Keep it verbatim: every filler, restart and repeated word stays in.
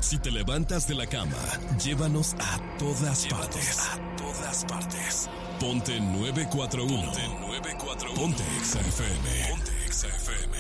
Si te levantas de la cama, llévanos a todas partes. A todas partes. Ponte nueve cuatro uno. Ponte nueve cuatro uno. Ponte Exa F M. Ponte Exa F M.